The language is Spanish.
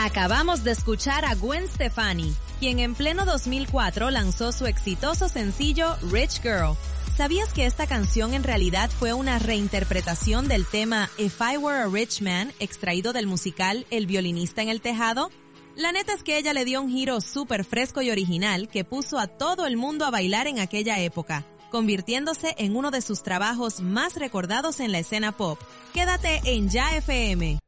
Acabamos de escuchar a Gwen Stefani, quien en pleno 2004 lanzó su exitoso sencillo Rich Girl. ¿Sabías que esta canción en realidad fue una reinterpretación del tema If I Were a Rich Man, extraído del musical El violinista en el tejado? La neta es que ella le dio un giro súper fresco y original que puso a todo el mundo a bailar en aquella época, convirtiéndose en uno de sus trabajos más recordados en la escena pop. Quédate en Ya FM.